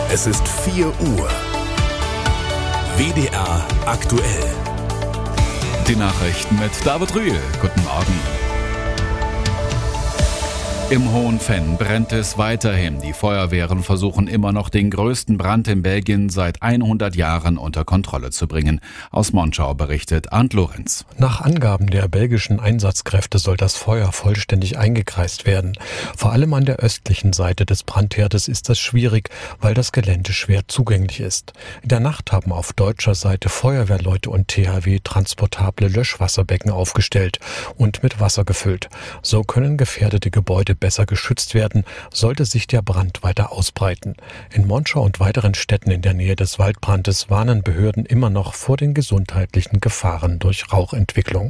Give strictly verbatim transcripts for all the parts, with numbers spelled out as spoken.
Es ist vier Uhr. W D R aktuell. Die Nachrichten mit David Rühl. Guten Morgen. Im Hohen Venn brennt es weiterhin. Die Feuerwehren versuchen immer noch, den größten Brand in Belgien seit hundert Jahren unter Kontrolle zu bringen. Aus Monschau berichtet Arndt Lorenz. Nach Angaben der belgischen Einsatzkräfte soll das Feuer vollständig eingekreist werden. Vor allem an der östlichen Seite des Brandherdes ist das schwierig, weil das Gelände schwer zugänglich ist. In der Nacht haben auf deutscher Seite Feuerwehrleute und T H W transportable Löschwasserbecken aufgestellt und mit Wasser gefüllt. So können gefährdete Gebäude besser geschützt werden, sollte sich der Brand weiter ausbreiten. In Monschau und weiteren Städten in der Nähe des Waldbrandes warnen Behörden immer noch vor den gesundheitlichen Gefahren durch Rauchentwicklung.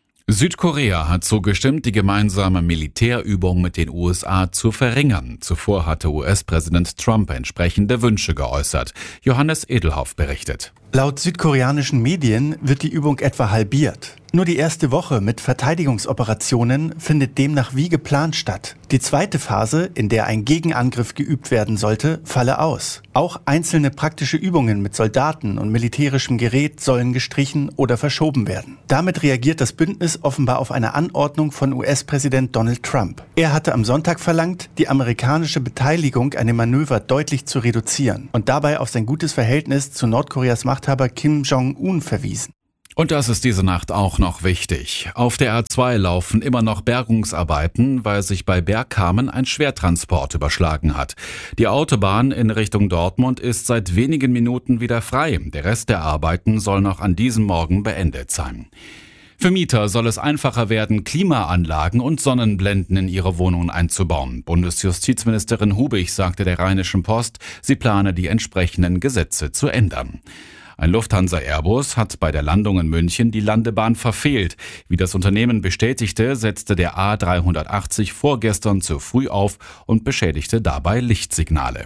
Südkorea hat zugestimmt, die gemeinsame Militärübung mit den U S A zu verringern. Zuvor hatte U S-Präsident Trump entsprechende Wünsche geäußert. Johannes Edelhoff berichtet. Laut südkoreanischen Medien wird die Übung etwa halbiert. Nur die erste Woche mit Verteidigungsoperationen findet demnach wie geplant statt. Die zweite Phase, in der ein Gegenangriff geübt werden sollte, falle aus. Auch einzelne praktische Übungen mit Soldaten und militärischem Gerät sollen gestrichen oder verschoben werden. Damit reagiert das Bündnis offenbar auf eine Anordnung von U S-Präsident Donald Trump. Er hatte am Sonntag verlangt, die amerikanische Beteiligung an dem Manöver deutlich zu reduzieren und dabei auf sein gutes Verhältnis zu Nordkoreas Machthaber Kim Jong-un verwiesen. Und das ist diese Nacht auch noch wichtig. Auf der A zwei laufen immer noch Bergungsarbeiten, weil sich bei Bergkamen ein Schwertransport überschlagen hat. Die Autobahn in Richtung Dortmund ist seit wenigen Minuten wieder frei. Der Rest der Arbeiten soll noch an diesem Morgen beendet sein. Für Mieter soll es einfacher werden, Klimaanlagen und Sonnenblenden in ihre Wohnungen einzubauen. Bundesjustizministerin Hubig sagte der Rheinischen Post, sie plane die entsprechenden Gesetze zu ändern. Ein Lufthansa-Airbus hat bei der Landung in München die Landebahn verfehlt. Wie das Unternehmen bestätigte, setzte der A dreihundertachtzig vorgestern zu früh auf und beschädigte dabei Lichtsignale.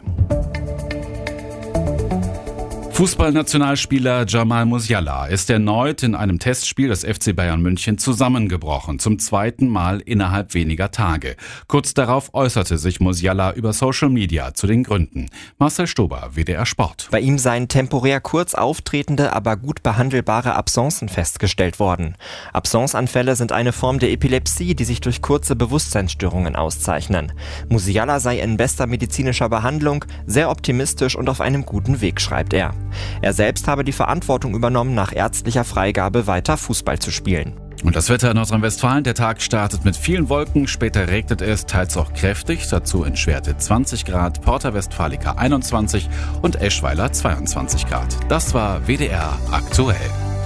Fußballnationalspieler Jamal Musiala ist erneut in einem Testspiel des F C Bayern München zusammengebrochen, zum zweiten Mal innerhalb weniger Tage. Kurz darauf äußerte sich Musiala über Social Media zu den Gründen. Marcel Stober, W D R Sport. Bei ihm seien temporär kurz auftretende, aber gut behandelbare Absencen festgestellt worden. Absenceanfälle sind eine Form der Epilepsie, die sich durch kurze Bewusstseinsstörungen auszeichnen. Musiala sei in bester medizinischer Behandlung, sehr optimistisch und auf einem guten Weg, schreibt er. Er selbst habe die Verantwortung übernommen, nach ärztlicher Freigabe weiter Fußball zu spielen. Und das Wetter in Nordrhein-Westfalen, der Tag startet mit vielen Wolken, später regnet es, teils auch kräftig, dazu in Schwerte zwanzig Grad, Porta Westfalica einundzwanzig und Eschweiler zweiundzwanzig Grad. Das war W D R aktuell.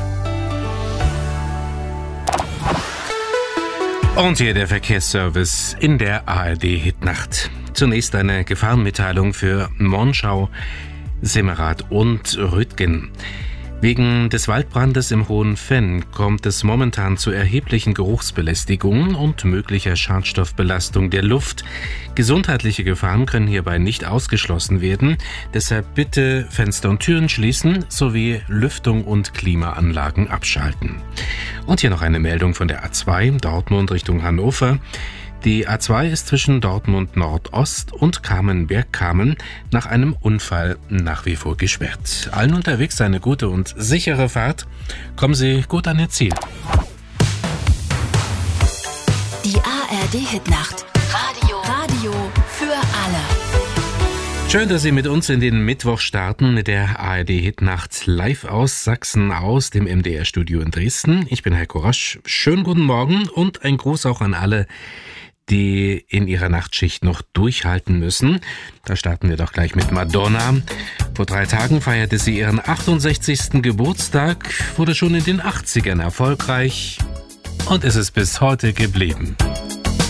Und hier der Verkehrsservice in der A R D-Hitnacht. Zunächst eine Gefahrenmitteilung für Monschau, Semmerath und Rüttgen. Wegen des Waldbrandes im Hohen Venn kommt es momentan zu erheblichen Geruchsbelästigungen und möglicher Schadstoffbelastung der Luft. Gesundheitliche Gefahren können hierbei nicht ausgeschlossen werden. Deshalb bitte Fenster und Türen schließen sowie Lüftung und Klimaanlagen abschalten. Und hier noch eine Meldung von der A zwei, Dortmund Richtung Hannover. Die A zwei ist zwischen Dortmund Nordost und Kamen-Bergkamen nach einem Unfall nach wie vor gesperrt. Allen unterwegs eine gute und sichere Fahrt. Kommen Sie gut an Ihr Ziel. Die A R D-Hitnacht. Radio. Radio für alle. Schön, dass Sie mit uns in den Mittwoch starten mit der A R D-Hitnacht live aus Sachsen, aus dem M D R-Studio in Dresden. Ich bin Heiko Rosch. Schönen guten Morgen und ein Gruß auch an alle, die in ihrer Nachtschicht noch durchhalten müssen. Da starten wir doch gleich mit Madonna. Vor drei Tagen feierte sie ihren achtundsechzigsten Geburtstag, wurde schon in den achtzigern erfolgreich und ist es bis heute geblieben.